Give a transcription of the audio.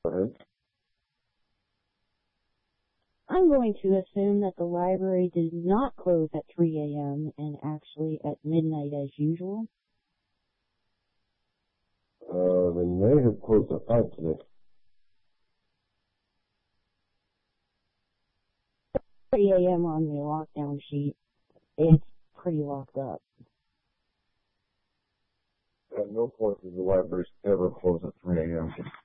ahead. I'm going to assume that the library did not close at 3 a.m. and actually at midnight as usual. They may have closed at 5 today. 3 a.m. on the lockdown sheet. It's pretty locked up. At no point did the libraries ever close at 3 a.m.